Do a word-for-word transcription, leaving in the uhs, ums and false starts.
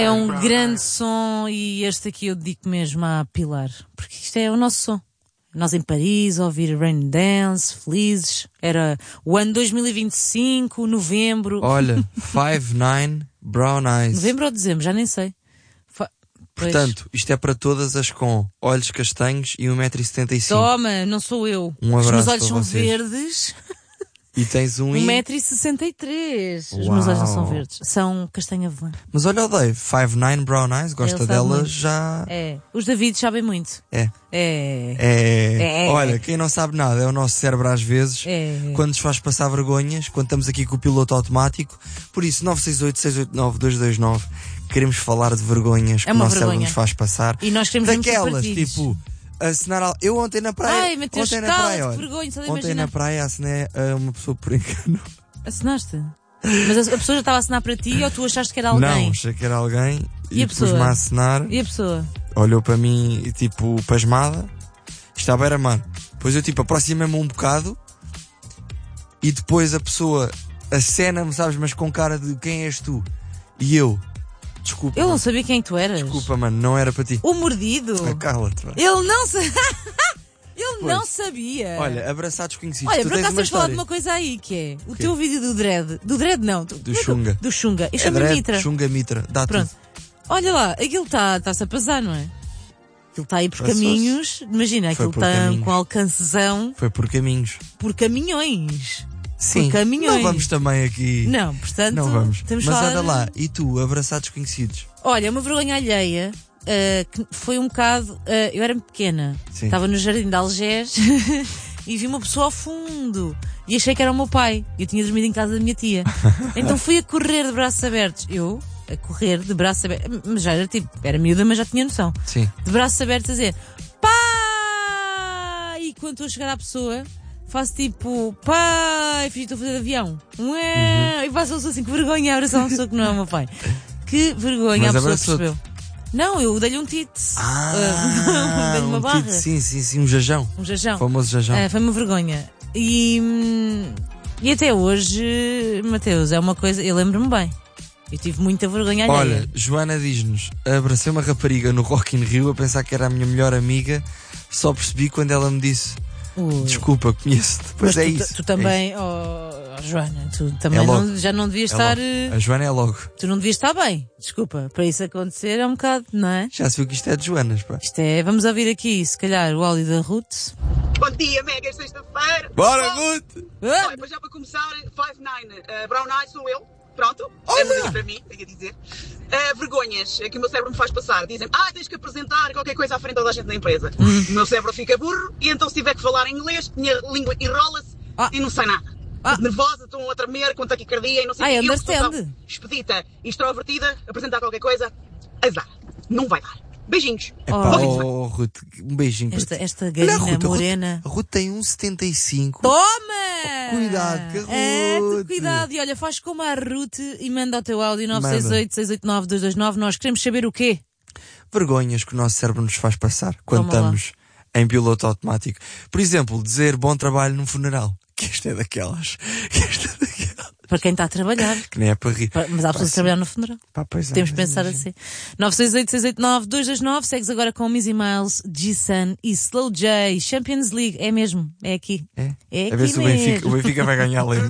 É um grande som e este aqui eu dedico mesmo a Pilar, porque isto é o nosso som. Nós em Paris, a ouvir Rain Dance, felizes. Era o ano dois mil e vinte e cinco, novembro. Olha, Five Nine Brown Eyes. Novembro ou dezembro, já nem sei. Fa... Portanto, isto é para todas as com olhos castanhos e um metro e setenta e cinco. Toma, não sou eu. Um abraço. Os meus olhos para são vocês. verdes. E tens um um metro e sessenta e três. Os Uau. meus olhos não são verdes, são castanha avelã. Mas olha o Dave, Five Nine Brown Eyes, gosta Ele sabe dela muito. já. É. Os Davids sabem muito. É. É. É. É. Olha, quem não sabe nada é o nosso cérebro às vezes, É. quando nos faz passar vergonhas, quando estamos aqui com o piloto automático. Por isso, nove seis oito, seis oito nove, dois dois nove, queremos falar de vergonhas que É o uma nosso cérebro vergonha. nos faz passar. E nós queremos mesmo que Daquelas, partilhes. tipo, assinar. Al... Eu ontem na praia. Ai, Mateus, ontem na cala-te, praia, que olha, vergonha, só de ontem imaginar. na praia assinei a uma pessoa por engano. Assinaste? Mas a, a pessoa já estava a assinar para ti ou tu achaste que era alguém? Não, achei que era alguém E e, a pessoa? pus-me a assinar. E a pessoa? Olhou para mim, tipo, pasmada. Estava, era mano. Depois eu, tipo, aproximei-me um bocado e depois a pessoa acena-me, sabes, mas com cara de quem és tu? E eu, desculpa. Eu não mano. sabia quem tu eras. Desculpa, mano, não era para ti. O mordido? Ah, cala-te, mano. Ele não sabia. Ele Pois. não sabia. Olha, abraçados conhecidos. Olha, tu por tens acaso uma tens falado de história. uma coisa aí que é o quê? teu vídeo do Dread. Do Dread não. Do, Do Xunga. Do Xunga. Eu É chamo-lhe dread, Mitra. Xunga Mitra. Dá Pronto. tudo. Olha lá, aquilo está tá-se a passar, não é? Aquilo está aí por Passou-se. caminhos. Imagina, Foi aquilo por está caminhos. com alcancezão Foi por caminhos. por caminhões. Sim. Por caminhões. Não vamos também aqui. Não, portanto. Não vamos. Temos Mas falar... olha lá, e tu, abraçados conhecidos? Olha, uma vergonha alheia, uh, que foi um bocado. Uh, eu era pequena, Sim. estava no jardim de Algés e vi uma pessoa ao fundo e achei que era o meu pai. Eu tinha dormido em casa da minha tia. Então fui a correr de braços abertos. Eu, a correr de braços abertos, mas já era tipo, era miúda, mas já tinha noção. Sim. De braços abertos a dizer pai! E quando estou a chegar à pessoa, faço tipo pai, fiz estou a fazer de avião. Ué, Uhum. E faço assim, que vergonha, abraçar uma pessoa que não é o meu pai. Que vergonha, Mas a pessoa abraçou-te. percebeu. Não, eu dei-lhe um tite. Ah, dei-lhe uma um barra. tite, sim, sim, sim, um jajão. Um jajão. O famoso jajão. Ah, foi uma vergonha. E, hum, e até hoje, Mateus, é uma coisa, eu lembro-me bem. Eu tive muita vergonha alheia. Olha, Joana diz-nos, abracei uma rapariga no Rock in Rio a pensar que era a minha melhor amiga, só percebi quando ela me disse, Ui. desculpa, conheço-te. Pois Mas é tu, isso. tu é também, oh, oh, Joana, tu também É logo. não, já não devias isso. É estar. logo. eh, A Joana é logo. Tu não devias estar bem. Desculpa, para isso acontecer é um bocado, não é? Já se viu que isto é de Joanas, pá. Isto é, vamos ouvir aqui, se calhar, o áudio da Ruth. Bom dia, mega, é sexta-feira. Bora, Bom, Ruth! Ah! Olha, mas já para começar, Five Nine, uh, Brown Eyes sou eu. Pronto, Olha! é música para mim, tenho a dizer. Uh, vergonhas que o meu cérebro me faz passar. Dizem, ah, tens que apresentar qualquer coisa à frente de toda a gente na empresa. O meu cérebro fica burro e então se tiver que falar em inglês, minha língua enrola-se Ah. e não sai nada. Ah. Estou nervosa, estou a tremer, com taquicardia e não sei o Ai, quê. Eu, que sou understand. tão expedita e extrovertida, apresentar qualquer coisa, azar. Não vai dar. Beijinhos. Epá, Oh. Bom fim de semana. oh, Ruth, um beijinho para Esta, ti. esta Olha, garina a Ruth, a Ruth- morena. A Ruth tem um vírgula setenta e cinco. Toma! Cuidado, que a É, tu Ruth. cuidado. E olha, faz como a Ruth e manda o teu áudio nove seis oito, seis oito nove, dois dois nove. Nós queremos saber o quê? Vergonhas que o nosso cérebro nos faz passar quando Toma lá. estamos em piloto automático. Por exemplo, dizer bom trabalho num funeral. Que isto é daquelas. Que isto é daquelas. Para quem está a trabalhar. Que nem é para rir. Para- Mas há pessoas a trabalhar no funeral. Pá, pois é, Temos de mas pensar imagina. assim. nove seis oito, seis oito nove, dois dois nove. Segues agora com Missy Miles, G-Sun e Slow J. Champions League. É mesmo. É aqui. É? É A ver aqui se o Benfica, mesmo. o Benfica vai ganhar, lembra?